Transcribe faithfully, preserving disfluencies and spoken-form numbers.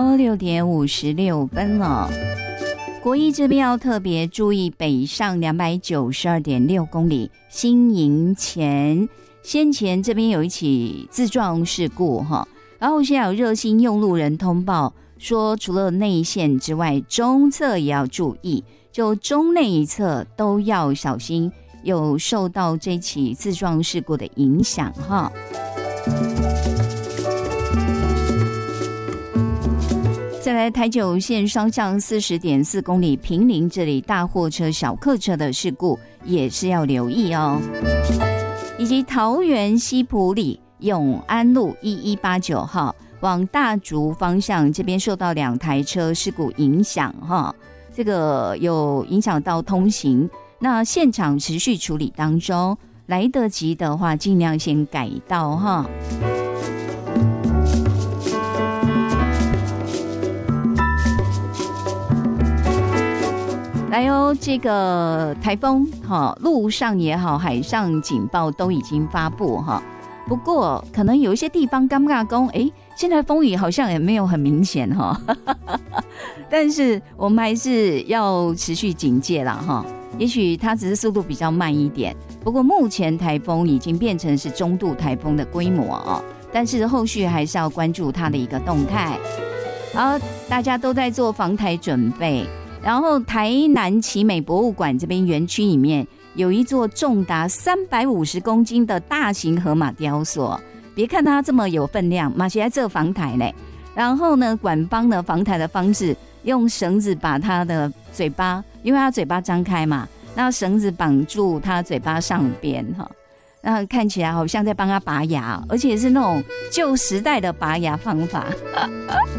喽，六点五十六分了。国一这边要特别注意，北上两百九十二点六公里新营前，先前这边有一起自撞事故哈，然后现在有热心用路人通报说，除了内线之外，中侧也要注意，就中内一侧都要小心，有受到这起自撞事故的影响哈。再来台九线双向四十点四公里坪林这里大货车小客车的事故也是要留意哦，以及桃园西埔里永安路一一八九号往大竹方向这边受到两台车事故影响哈，这个有影响到通行，那现场持续处理当中，来得及的话尽量先改道哈。来哦，这个台风哈，路上也好，海上警报都已经发布哈。不过可能有一些地方尴尬说，哎，现在风雨好像也没有很明显哈，但是我们还是要持续警戒啦哈。也许它只是速度比较慢一点，不过目前台风已经变成是中度台风的规模哦，但是后续还是要关注它的一个动态。好，大家都在做防台准备。然后台南奇美博物馆这边园区里面有一座重达三百五十公斤的大型河马雕塑，别看它这么有分量，马来这防台嘞。然后呢，馆方呢防台的方式用绳子把它的嘴巴，因为它嘴巴张开嘛，那绳子绑住它嘴巴上边哈，那看起来好像在帮它拔牙，而且是那种旧时代的拔牙方法。